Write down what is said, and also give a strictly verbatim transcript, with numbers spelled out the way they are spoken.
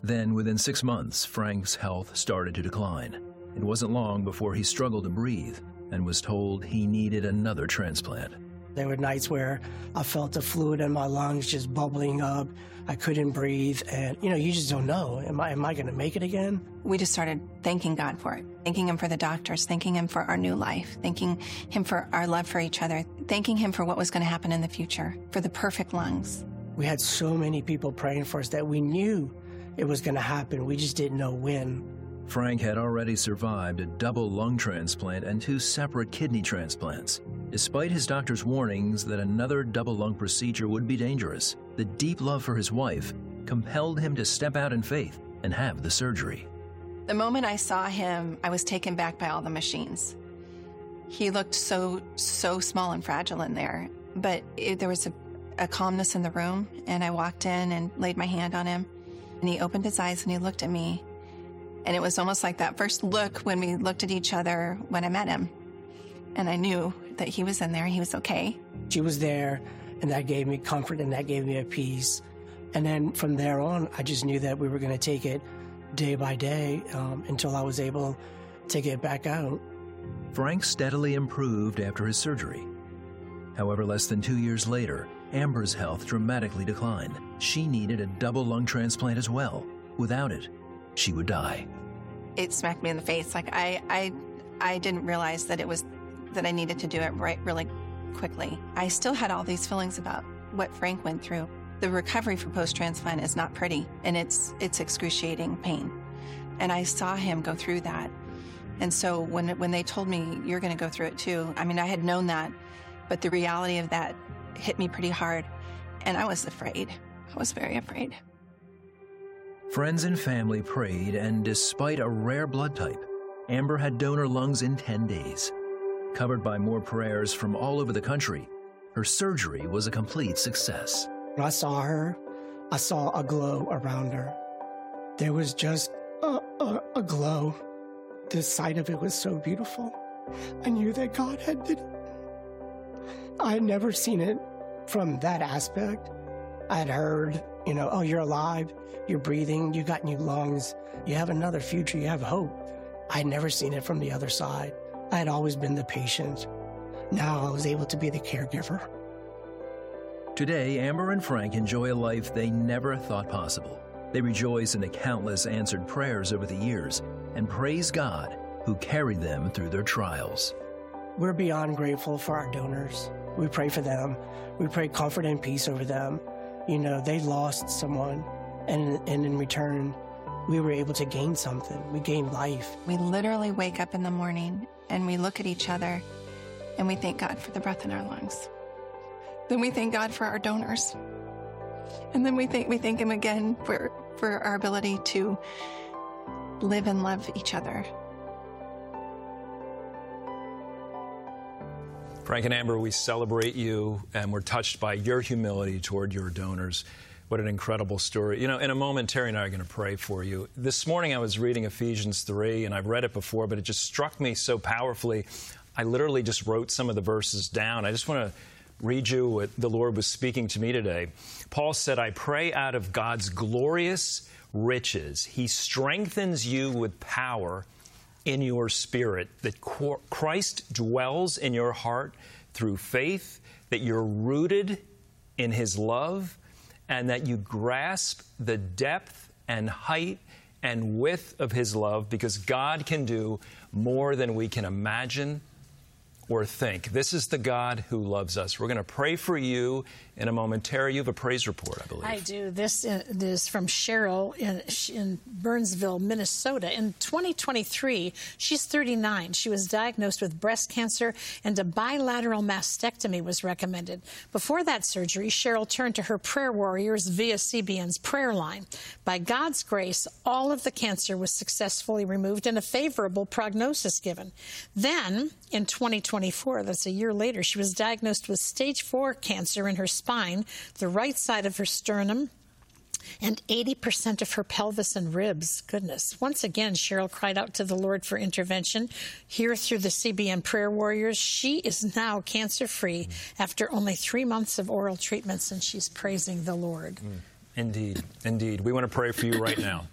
Then, within six months, Frank's health started to decline. It wasn't long before he struggled to breathe and was told he needed another transplant. There were nights where I felt the fluid in my lungs just bubbling up. I couldn't breathe, and, you know, you just don't know. Am I, am I going to make it again? We just started thanking God for it, thanking Him for the doctors, thanking Him for our new life, thanking Him for our love for each other, thanking Him for what was going to happen in the future, for the perfect lungs. We had so many people praying for us that we knew it was going to happen. We just didn't know when. Frank had already survived a double lung transplant and two separate kidney transplants. Despite his doctor's warnings that another double lung procedure would be dangerous, the deep love for his wife compelled him to step out in faith and have the surgery. The moment I saw him, I was taken back by all the machines. He looked so, so small and fragile in there, but it, there was a, a calmness in the room, and I walked in and laid my hand on him, and he opened his eyes and he looked at me. And it was almost like that first look when we looked at each other when I met him. And I knew that he was in there, he was okay. She was there, and that gave me comfort, and that gave me a peace. And then from there on, I just knew that we were going to take it day by day um, until I was able to get back out. Frank steadily improved after his surgery. However, less than two years later, Amber's health dramatically declined. She needed a double lung transplant as well. Without it, she would die. It smacked me in the face. Like I, I, I didn't realize that it was that I needed to do it right really quickly. I still had all these feelings about what Frank went through. The recovery for post-transplant is not pretty, and it's it's excruciating pain. And I saw him go through that. And so when when they told me, you're going to go through it too, I mean, I had known that, but the reality of that hit me pretty hard, and I was afraid. I was very afraid. Friends and family prayed, and despite a rare blood type, Amber had donor lungs in ten days. Covered by more prayers from all over the country, her surgery was a complete success. When I saw her, I saw a glow around her. There was just a, a, a glow. The sight of it was so beautiful. I knew that God had did it. I had never seen it from that aspect. I had heard, you know, oh, you're alive, you're breathing, you got new lungs, you have another future, you have hope. I had never seen it from the other side. I had always been the patient. Now I was able to be the caregiver. Today, Amber and Frank enjoy a life they never thought possible. They rejoice in the countless answered prayers over the years and praise God who carried them through their trials. We're beyond grateful for our donors. We pray for them. We pray comfort and peace over them. You know, they lost someone, and, and in return, we were able to gain something. We gained life. We literally wake up in the morning and we look at each other and we thank God for the breath in our lungs. Then we thank God for our donors. And then we thank, we thank Him again for, for our ability to live and love each other. Frank and Amber, we celebrate you, and we're touched by your humility toward your donors. What an incredible story. You know, in a moment, Terry and I are going to pray for you. This morning I was reading Ephesians three, and I've read it before, but it just struck me so powerfully. I literally just wrote some of the verses down. I just want to read you what the Lord was speaking to me today. Paul said, I pray out of God's glorious riches, He strengthens you with power in your spirit, that Christ dwells in your heart through faith, that you're rooted in His love, and that you grasp the depth and height and width of His love, because God can do more than we can imagine or think. This is the God who loves us. We're going to pray for you in a moment. Terry, you have a praise report, I believe. I do. This is from Cheryl in, in Burnsville, Minnesota. In twenty twenty-three, she's thirty-nine. She was diagnosed with breast cancer, and a bilateral mastectomy was recommended. Before that surgery, Cheryl turned to her prayer warriors via C B N's prayer line. By God's grace, all of the cancer was successfully removed and a favorable prognosis given. Then, in twenty twenty-four, that's a year later, she was diagnosed with stage four cancer in her spine, the right side of her sternum, and eighty percent of her pelvis and ribs. Goodness. Once again, Cheryl cried out to the Lord for intervention. Here through the C B N Prayer Warriors, she is now cancer-free mm. after only three months of oral treatments, and she's praising the Lord. Mm. Indeed, indeed. We want to pray for you right now.